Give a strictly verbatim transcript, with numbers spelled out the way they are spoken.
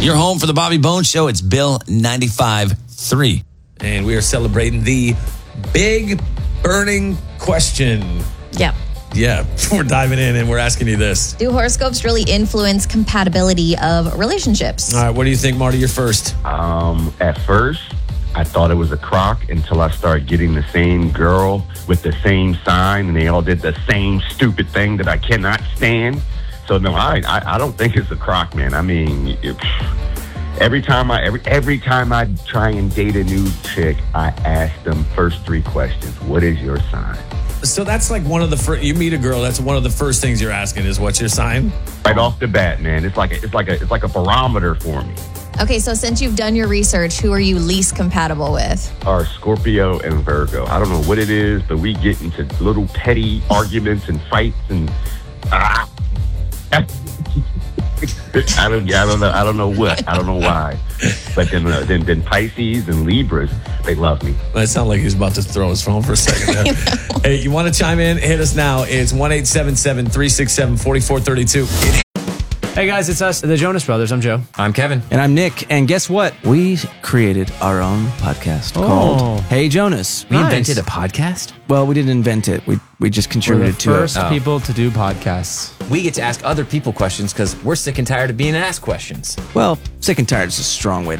You're home for the Bobby Bones Show. It's Bill ninety-five point three. And we are celebrating the big burning question. Yep. Yeah, we're diving in and we're asking you this. Do horoscopes really influence compatibility of relationships? All right, what do you think, Marty? You're first. Um, at first, I thought it was a crock until I started getting the same girl with the same sign, and they all did the same stupid thing that I cannot stand. So no, I I, I don't think it's a crock, man. I mean, it, every time I every every time I try and date a new chick, I ask them first three questions. What is your sign? So that's like one of the first, you meet a girl, that's one of the first things you're asking is what's your sign? Right off the bat, man. It's like a, it's like a it's like a barometer for me. Okay, so since you've done your research, who are you least compatible with? Are Scorpio and Virgo. I don't know what it is, but we get into little petty arguments and fights and ah. I don't, I don't know. I don't know what. I don't know why. But then, uh, then, then Pisces and Libras, they love me. That sounded like he was about to throw his phone for a second. Hey, you want to chime in? Hit us now. It's one eight seven seven, three six seven, four four three two. Hey guys, it's us, the Jonas Brothers. I'm Joe. I'm Kevin. And I'm Nick. And guess what? We created our own podcast Oh. called Hey Jonas. We Nice. invented a podcast. Well, we didn't invent it. We we just We're the contributed to first it. Oh. people to do podcasts. We get to ask other people questions because we're sick and tired of being asked questions. Well, sick and tired is a strong way to